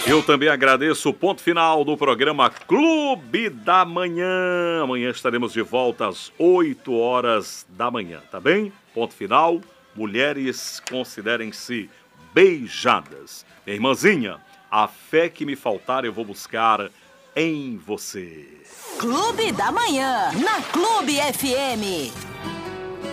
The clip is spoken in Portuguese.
Eu também agradeço o ponto final do programa Clube da Manhã. Amanhã estaremos de volta às 8 horas da manhã, tá bem? Ponto final. Mulheres, considerem-se beijadas. Minha irmãzinha, a fé que me faltar eu vou buscar em você. Clube da Manhã, na Clube FM.